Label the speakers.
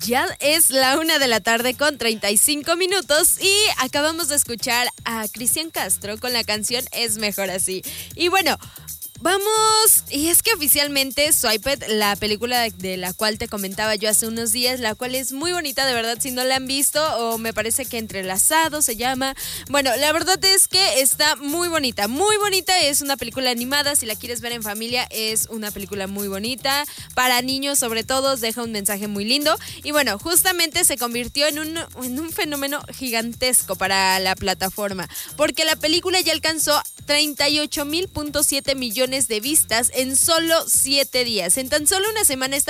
Speaker 1: Ya es la 1:35 y acabamos de escuchar a Cristian Castro con la canción Es Mejor Así. Y bueno, vamos, y es que oficialmente Swiped, la película de la cual te comentaba yo hace unos días, la cual es muy bonita, de verdad, si no la han visto, o me parece que Entrelazado se llama. Bueno, la verdad es que está muy bonita, es una película animada, si la quieres ver en familia, es una película muy bonita, para niños sobre todo, deja un mensaje muy lindo, y bueno, justamente se convirtió en un fenómeno gigantesco para la plataforma, porque la película ya alcanzó 38.7 millones de vistas en solo 7 días. En tan solo una semana